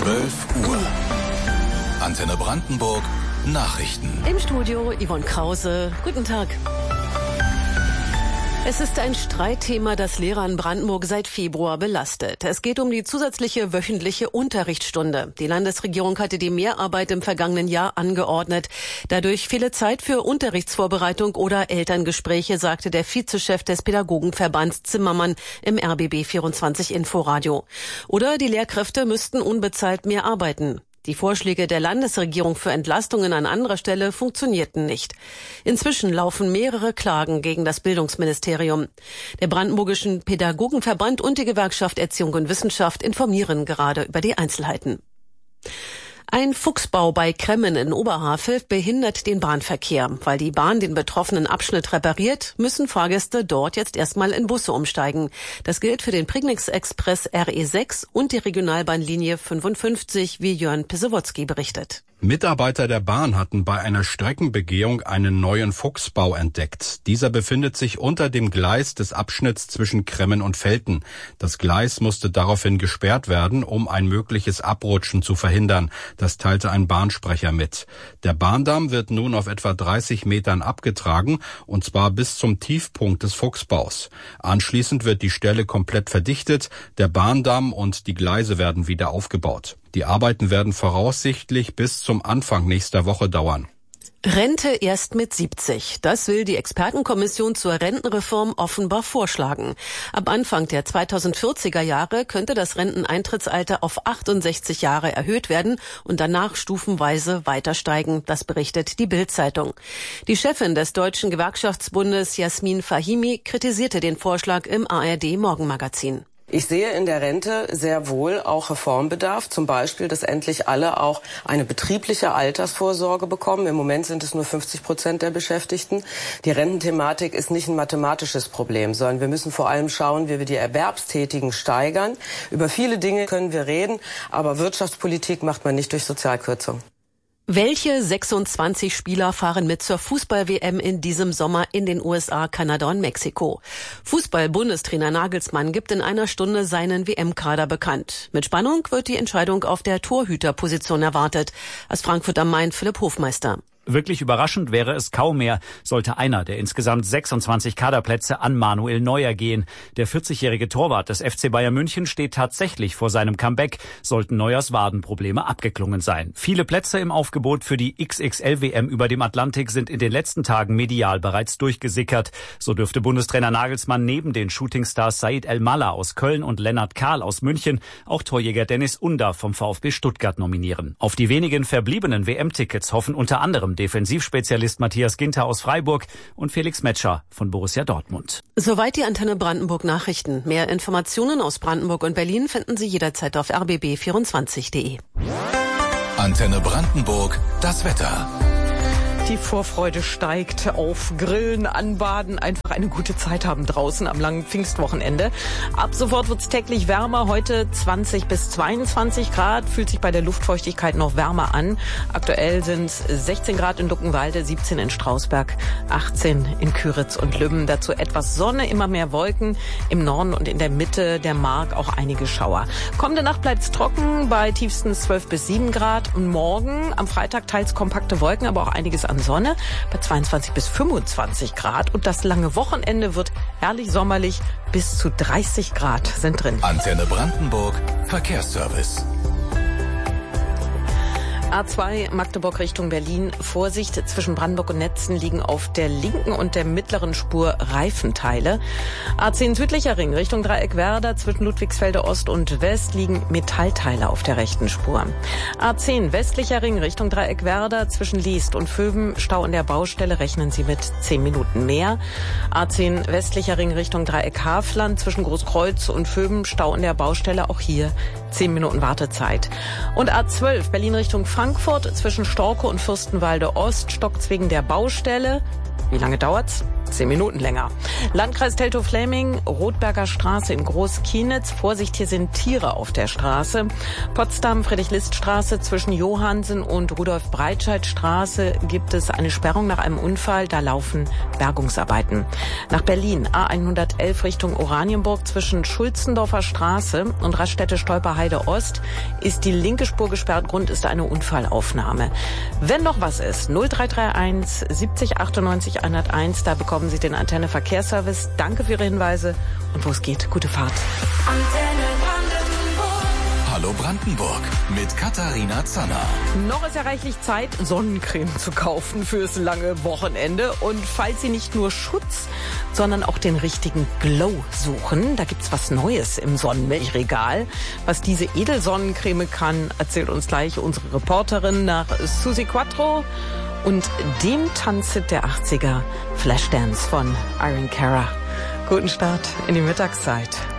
12 Uhr. Antenne Brandenburg Nachrichten. Im Studio Yvonne Krause. Guten Tag. Es ist ein Streitthema, das Lehrer in Brandenburg seit Februar belastet. Es geht um die zusätzliche wöchentliche Unterrichtsstunde. Die Landesregierung hatte die Mehrarbeit im vergangenen Jahr angeordnet. Dadurch fehle Zeit für Unterrichtsvorbereitung oder Elterngespräche, sagte der Vizechef des Pädagogenverbands Zimmermann im RBB 24 Inforadio. Oder die Lehrkräfte müssten unbezahlt mehr arbeiten. Die Vorschläge der Landesregierung für Entlastungen an anderer Stelle funktionierten nicht. Inzwischen laufen mehrere Klagen gegen das Bildungsministerium. Der Brandenburgischen Pädagogenverband und die Gewerkschaft Erziehung und Wissenschaft informieren gerade über die Einzelheiten. Ein Fuchsbau bei Kremmen in Oberhavel behindert den Bahnverkehr. Weil die Bahn den betroffenen Abschnitt repariert, müssen Fahrgäste dort jetzt erstmal in Busse umsteigen. Das gilt für den Prignitz-Express RE6 und die Regionalbahnlinie 55, wie Jörn Pisewotzki berichtet. Mitarbeiter der Bahn hatten bei einer Streckenbegehung einen neuen Fuchsbau entdeckt. Dieser befindet sich unter dem Gleis des Abschnitts zwischen Kremmen und Velten. Das Gleis musste daraufhin gesperrt werden, um ein mögliches Abrutschen zu verhindern. Das teilte ein Bahnsprecher mit. Der Bahndamm wird nun auf etwa 30 Metern abgetragen, und zwar bis zum Tiefpunkt des Fuchsbaus. Anschließend wird die Stelle komplett verdichtet, der Bahndamm und die Gleise werden wieder aufgebaut. Die Arbeiten werden voraussichtlich bis zum Anfang nächster Woche dauern. Rente erst mit 70. Das will die Expertenkommission zur Rentenreform offenbar vorschlagen. Ab Anfang der 2040er Jahre könnte das Renteneintrittsalter auf 68 Jahre erhöht werden und danach stufenweise weiter steigen. Das berichtet die Bild-Zeitung. Die Chefin des Deutschen Gewerkschaftsbundes, Jasmin Fahimi, kritisierte den Vorschlag im ARD-Morgenmagazin. Ich sehe in der Rente sehr wohl auch Reformbedarf, zum Beispiel, dass endlich alle auch eine betriebliche Altersvorsorge bekommen. Im Moment sind es nur 50% der Beschäftigten. Die Rententhematik ist nicht ein mathematisches Problem, sondern wir müssen vor allem schauen, wie wir die Erwerbstätigen steigern. Über viele Dinge können wir reden, aber Wirtschaftspolitik macht man nicht durch Sozialkürzung. Welche 26 Spieler fahren mit zur Fußball-WM in diesem Sommer in den USA, Kanada und Mexiko? Fußball-Bundestrainer Nagelsmann gibt in einer Stunde seinen WM-Kader bekannt. Mit Spannung wird die Entscheidung auf der Torhüterposition erwartet. Aus Frankfurt am Main Philipp Hofmeister. Wirklich überraschend wäre es kaum mehr, sollte einer der insgesamt 26 Kaderplätze an Manuel Neuer gehen. Der 40-jährige Torwart des FC Bayern München steht tatsächlich vor seinem Comeback, sollten Neuers Wadenprobleme abgeklungen sein. Viele Plätze im Aufgebot für die XXL-WM über dem Atlantik sind in den letzten Tagen medial bereits durchgesickert. So dürfte Bundestrainer Nagelsmann neben den Shootingstars Said El-Mallah aus Köln und Lennart Kahl aus München auch Torjäger Dennis Under vom VfB Stuttgart nominieren. Auf die wenigen verbliebenen WM-Tickets hoffen unter anderem Defensivspezialist Matthias Ginter aus Freiburg und Felix Metscher von Borussia Dortmund. Soweit die Antenne Brandenburg Nachrichten. Mehr Informationen aus Brandenburg und Berlin finden Sie jederzeit auf rbb24.de. Antenne Brandenburg, das Wetter. Die Vorfreude steigt auf Grillen, Anbaden, einfach eine gute Zeit haben draußen am langen Pfingstwochenende. Ab sofort wird's täglich wärmer, heute 20 bis 22 Grad, fühlt sich bei der Luftfeuchtigkeit noch wärmer an. Aktuell sind's 16 Grad in Luckenwalde, 17 in Strausberg, 18 in Küritz und Lübben. Dazu etwas Sonne, immer mehr Wolken, im Norden und in der Mitte der Mark auch einige Schauer. Kommende Nacht bleibt's trocken, bei tiefstens 12 bis 7 Grad und morgen am Freitag teils kompakte Wolken, aber auch einiges an Sonne bei 22 bis 25 Grad. Und das lange Wochenende wird herrlich sommerlich. Bis zu 30 Grad sind drin. Antenne Brandenburg, Verkehrsservice. A2 Magdeburg Richtung Berlin. Vorsicht, zwischen Brandenburg und Netzen liegen auf der linken und der mittleren Spur Reifenteile. A10 südlicher Ring Richtung Dreieckwerder. Zwischen Ludwigsfelde Ost und West liegen Metallteile auf der rechten Spur. A10 westlicher Ring Richtung Dreieckwerder. Zwischen Liest und Vöben Stau in der Baustelle. Rechnen Sie mit 10 Minuten mehr. A10 westlicher Ring Richtung Dreieck Hafland. Zwischen Großkreuz und Vöben Stau in der Baustelle. Auch hier 10 Minuten Wartezeit. Und A12 Berlin Richtung Frankfurt zwischen Storkow und Fürstenwalde Ost stockt's wegen der Baustelle. Wie lange dauert's? 10 Minuten länger. Landkreis Teltow-Fläming, Rotberger Straße in Groß-Kienitz. Vorsicht, hier sind Tiere auf der Straße. Potsdam, Friedrich-List-Straße zwischen Johannsen und Rudolf-Breitscheid-Straße gibt es eine Sperrung nach einem Unfall. Da laufen Bergungsarbeiten. Nach Berlin, A111 Richtung Oranienburg zwischen Schulzendorfer Straße und Raststätte-Stolperheide-Ost ist die linke Spur gesperrt. Grund ist eine Unfallaufnahme. Wenn noch was ist, 0331 70 98 101, da bekommen Sie den Antenne Verkehrsservice. Danke für Ihre Hinweise und wo es geht, gute Fahrt. Antenne Brandenburg. Hallo Brandenburg mit Katharina Zanner. Noch ist ja reichlich Zeit, Sonnencreme zu kaufen fürs lange Wochenende. Und falls Sie nicht nur Schutz, sondern auch den richtigen Glow suchen, da gibt's was Neues im Sonnenmilchregal. Was diese Edelsonnencreme kann, erzählt uns gleich unsere Reporterin nach Susi Quattro und dem Tanzhit der 80er, Flashdance von Irene Cara. Guten Start in die Mittagszeit.